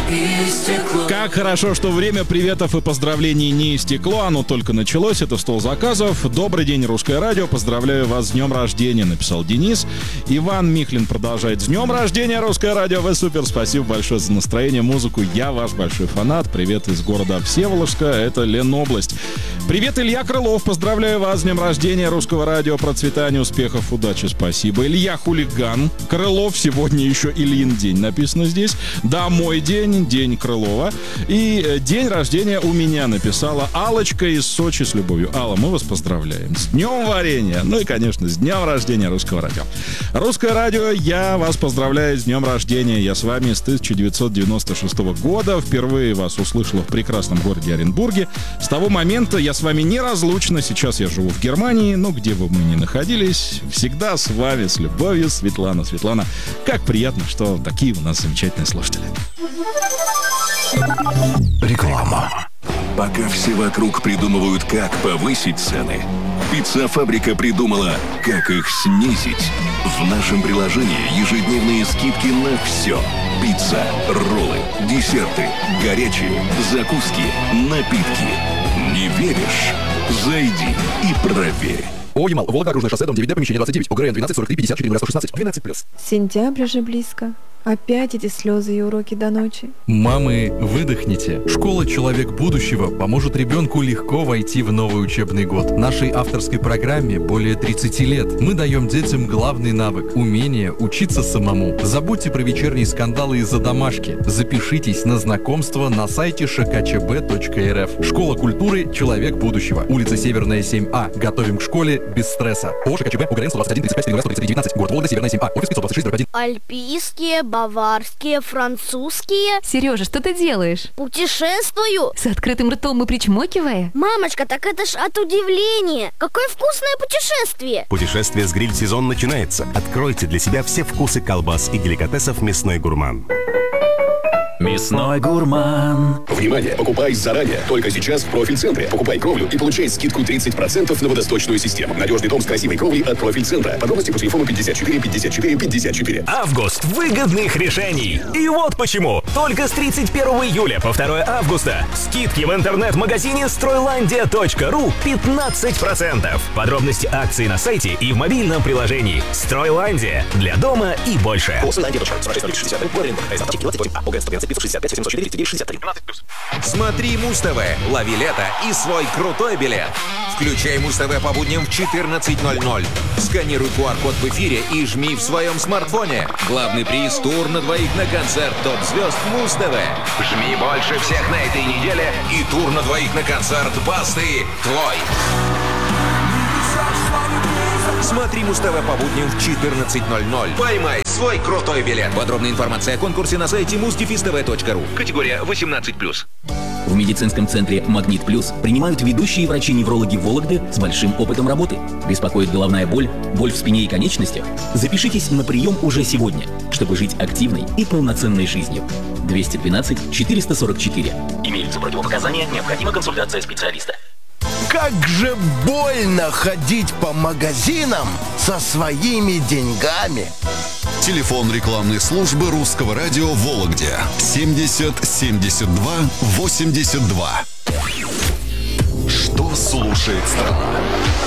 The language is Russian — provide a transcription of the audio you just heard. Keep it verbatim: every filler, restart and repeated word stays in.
Как хорошо, что время приветов и поздравлений не истекло, оно только началось, это стол заказов. Добрый день, Русское радио, поздравляю вас с днем рождения, написал Денис. Иван Михлин продолжает: с днем рождения, Русское радио, вы супер, спасибо большое за настроение, музыку, я ваш большой фанат, привет из города Всеволожска, это Ленобласть. Привет, Илья Крылов, поздравляю вас с днем рождения, Русского радио, процветания, успехов, удачи, спасибо. Илья Хулиган, Крылов, сегодня еще Ильин день написано здесь. Да, мой день, день Крылова. И день рождения у меня написала Аллочка из Сочи с любовью. Алла, мы вас поздравляем с днем варенья. Ну и, конечно, с днем рождения Русского радио. Русское радио, я вас поздравляю с днем рождения. Я с вами с тысяча девятьсот девяносто шестого года. Впервые вас услышала в прекрасном городе Оренбурге. С того момента я с вами неразлучна. Сейчас я живу в Германии, но где бы мы ни находились, всегда с вами, с любовью, Светлана. Светлана, как приятно, что такие у нас замечательные слушатели. Реклама. Пока все вокруг придумывают, как повысить цены, Пицца-фабрика придумала, как их снизить. В нашем приложении ежедневные скидки на все. Пицца, роллы, десерты, горячие, закуски, напитки. Не веришь? Зайди и проверь. О, Ямал, Волга, Окружное шоссе, дом девять, помещение двадцать девять, ОГРН двенадцать сорок три пятьдесят четыре сто шестнадцать, двенадцать плюс. Сентябрь уже близко. Опять эти слезы и уроки до ночи. Мамы, выдохните. Школа «Человек будущего» поможет ребенку легко войти в новый учебный год. Нашей авторской программе более тридцати лет. Мы даем детям главный навык – умение учиться самому. Забудьте про вечерние скандалы из-за домашки. Запишитесь на знакомство на сайте ш к ч б точка р ф. Школа культуры «Человек будущего». Улица Северная, семь А. Готовим к школе без стресса. ООО ШКЧБ, УГРН сто двадцать один тридцать пять сто тридцать девятнадцать. Город Вологда, Северная, семь А. Офис пятьсот двадцать шесть один. Альпийские, баварские, французские. Сережа, что ты делаешь? Путешествую. С открытым ртом и причмокивая? Мамочка, так это ж от удивления. Какое вкусное путешествие. Путешествие с гриль-сезон начинается. Откройте для себя все вкусы колбас и деликатесов «Мясной гурман». Мясной гурман. Внимание! Покупай заранее. Только сейчас в Профиль-центре. Покупай кровлю и получай скидку тридцать процентов на водосточную систему. Надежный дом с красивой кровлей от Профиль-центра. Подробности по телефону пятьдесят четыре пятьдесят четыре пятьдесят четыре. Август выгодных решений. И вот почему. Только с тридцать первого июля по второе августа скидки в интернет-магазине стройландия точка ру пятнадцать процентов. Подробности акции на сайте и в мобильном приложении. Стройландия. Для дома и больше. Смотри Муз-ТВ, лови лето и свой крутой билет. Включай Муз-ТВ по будням в четырнадцать ноль ноль. Сканируй ку ар код в эфире и жми в своем смартфоне. Главный приз — тур на двоих на концерт топ-звезд Муз-ТВ. Жми больше всех на этой неделе, и тур на двоих на концерт Басты твой. Смотри Муз-ТВ по будням в четырнадцать ноль ноль. Поймай свой крутой билет. Подробная информация о конкурсе на сайте муз дефис тэ вэ точка ру. Категория восемнадцать плюс. В медицинском центре «Магнит Плюс» принимают ведущие врачи-неврологи Вологды с большим опытом работы. Беспокоит головная боль, боль в спине и конечностях? Запишитесь на прием уже сегодня, чтобы жить активной и полноценной жизнью. двести двенадцать четыреста сорок четыре. Имеются противопоказания, необходима консультация специалиста. Как же больно ходить по магазинам со своими деньгами. Телефон рекламной службы Русского радио в Вологде семьдесят семьдесят два восемьдесят два. Что слушает страна?